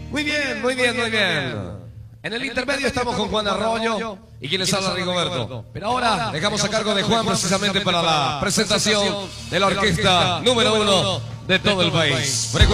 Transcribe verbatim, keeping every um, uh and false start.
Muy bien, muy bien, muy bien. En el intermedio estamos con Juan Arroyo y quien les habla Rigoberto. Pero ahora dejamos a cargo de Juan precisamente para la presentación de la orquesta número uno de todo el país.